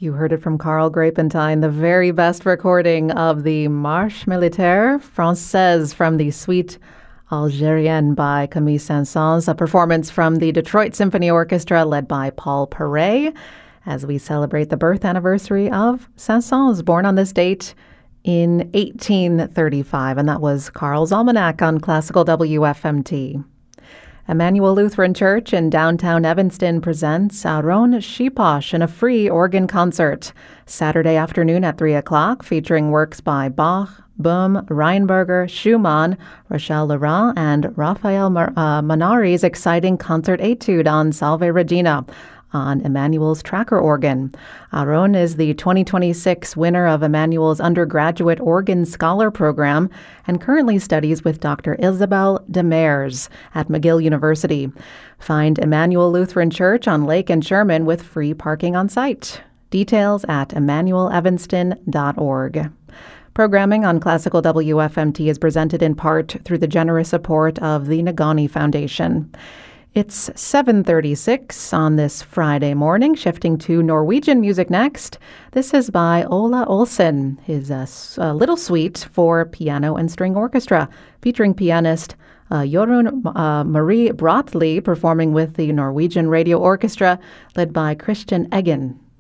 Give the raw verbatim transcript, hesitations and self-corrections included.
You heard it from Carl Grapentine, the very best recording of the Marche Militaire Française from the Suite Algérienne by Camille Saint-Saëns, a performance from the Detroit Symphony Orchestra led by Paul Paray, as we celebrate the birth anniversary of Saint-Saëns, born on this date in eighteen thirty-five. And that was Carl's Almanac on Classical W F M T. Emmanuel Lutheran Church in downtown Evanston presents Aaron Shiposh in a free organ concert Saturday afternoon at three o'clock, featuring works by Bach, Boehm, Reinberger, Schumann, Rachel Lerat, and Raphael Mar- uh, Manari's exciting concert etude on Salve Regina on Emmanuel's tracker organ. Aaron is the twenty twenty-six winner of Emmanuel's undergraduate organ scholar program and currently studies with Doctor Isabel Demers at McGill University. Find Emmanuel Lutheran Church on Lake and Sherman with free parking on site. Details at emmanuel evanston dot org. Programming on Classical W F M T is presented in part through the generous support of the Nagani Foundation. It's seven thirty-six on this Friday morning, shifting to Norwegian music next. This is by Ola Olsen, his uh, uh, little suite for piano and string orchestra, featuring pianist uh, Jorunn uh, Marie Bratteli performing with the Norwegian Radio Orchestra, led by Christian Eggen.